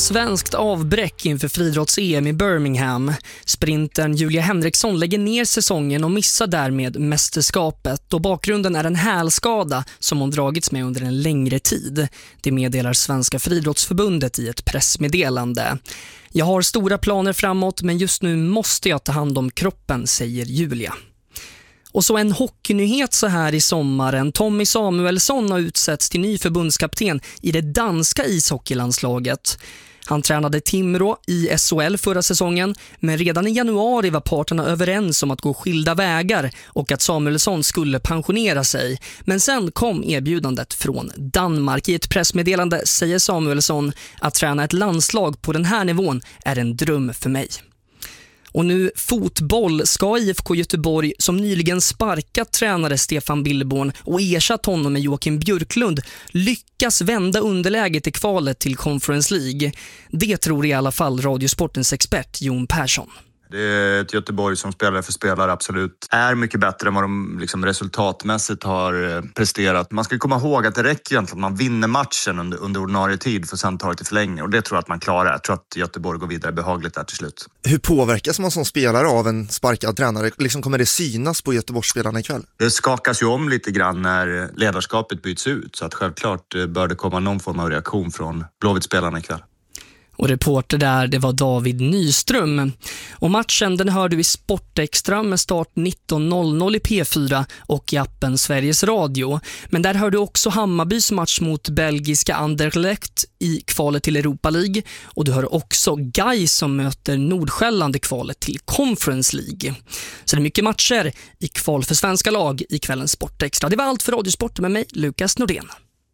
svenskt avbräck inför friidrotts-EM i Birmingham. Sprintern Julia Henriksson lägger ner säsongen och missar därmed mästerskapet. Och bakgrunden är en hälskada som hon dragits med under en längre tid. Det meddelar Svenska friidrottsförbundet i ett pressmeddelande. Jag har stora planer framåt, men just nu måste jag ta hand om kroppen, säger Julia. Och så en hockeynyhet så här i sommaren. Tommy Samuelsson har utsetts till ny förbundskapten i det danska ishockeylandslaget. Han tränade Timrå i SHL förra säsongen, men redan i januari var parterna överens om att gå skilda vägar och att Samuelsson skulle pensionera sig. Men sen kom erbjudandet från Danmark. I ett pressmeddelande säger Samuelsson att träna ett landslag på den här nivån är en dröm för mig. Och nu fotboll. Ska IFK Göteborg, som nyligen sparkat tränare Stefan Billborn och ersatt honom med Joakim Björklund, lyckas vända underläget i kvalet till Conference League? Det tror i alla fall Radiosportens expert Jon Persson. Det är ett Göteborg som spelare för spelare absolut är mycket bättre än vad de liksom resultatmässigt har presterat. Man ska komma ihåg att det räcker egentligen att man vinner matchen under ordinarie tid för sen ta det till förlängning. Och det tror jag att man klarar. Jag tror att Göteborg går vidare behagligt där till slut. Hur påverkas man som spelare av en sparkad tränare? Liksom kommer det synas på Göteborgsspelarna ikväll? Det skakas ju om lite grann när ledarskapet byts ut. Så att självklart bör det komma någon form av reaktion från Blåvitt-spelarna ikväll. Och reporter där, det var David Nyström. Och matchen den hör du i Sportextra med start 19.00 i P4 och i appen Sveriges Radio. Men där hör du också Hammarbys match mot belgiska Anderlecht i kvalet till Europa League. Och du hör också Gais som möter Nordsjälland i kvalet till Conference League. Så det är mycket matcher i kval för svenska lag i kvällens Sportextra. Det var allt för Radiosport med mig, Lukas Nordén.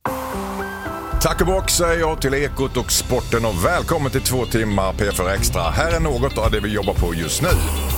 Tack och bock säger jag till Ekot och Sporten och välkommen till 2 timmar P4 Extra. Här är något av det vi jobbar på just nu.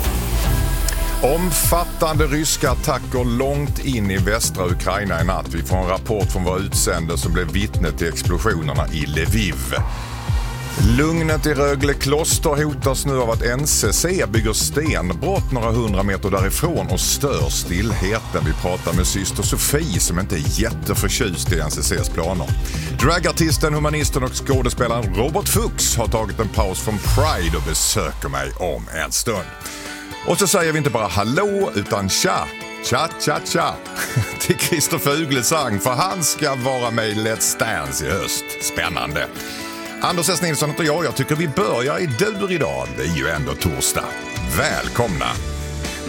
Omfattande ryska attacker långt in i västra Ukraina i natt. Vi får en rapport från våra utsända som blev vittne till explosionerna i Lviv. Lugnet i Rögle kloster hotas nu av att NCC bygger stenbrott några 100 meter därifrån och stör stillheten. Vi pratar med syster Sofie som inte är jätteförtjust i NCCs planer. Dragartisten, humanisten och skådespelaren Robert Fuchs har tagit en paus från Pride och besöker mig om en stund. Och så säger vi inte bara hallå utan tja, tja, tja, tja till Christer Fuglesang, för han ska vara med i Let's Dance i höst. Spännande. Anders S. Nilsson heter jag tycker vi börjar i dur idag. Det är ju ändå torsdag. Välkomna!